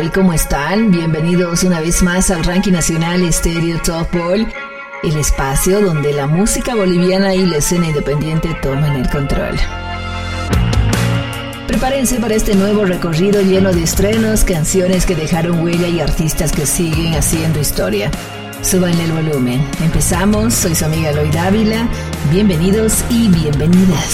tal? ¿Cómo están? Bienvenidos una vez más al Ranking Nacional Estéreo Top Ball, el espacio donde la música boliviana y la escena independiente toman el control. Prepárense para este nuevo recorrido lleno de estrenos, canciones que dejaron huella y artistas que siguen haciendo historia. Súbanle el volumen. Empezamos, soy su amiga Eloy Dávila. Bienvenidos y bienvenidas.